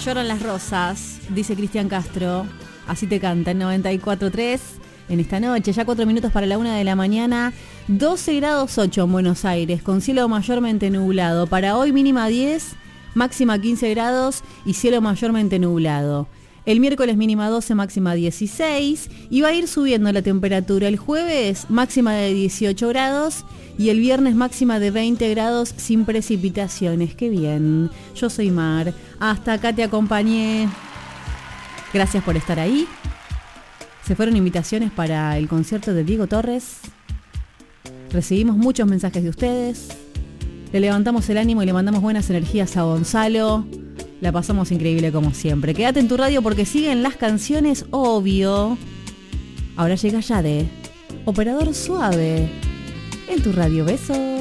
lloran las rosas, dice Cristian Castro. Así te canta en 94.3 en esta noche. Ya 4 minutos para la 1 de la mañana. 12 grados 8 en Buenos Aires, con cielo mayormente nublado. Para hoy mínima 10, máxima 15 grados y cielo mayormente nublado. El miércoles mínima 12, máxima 16 y va a ir subiendo la temperatura. El jueves máxima de 18 grados y el viernes máxima de 20 grados sin precipitaciones. ¡Qué bien! Yo soy Mar. Hasta acá te acompañé. Gracias por estar ahí. Se fueron invitaciones para el concierto de Diego Torres. Recibimos muchos mensajes de ustedes. Le levantamos el ánimo y le mandamos buenas energías a Gonzalo. La pasamos increíble como siempre. Quédate en tu radio porque siguen las canciones, obvio. Ahora llega Yade, Operador Suave, en tu radio. Besos.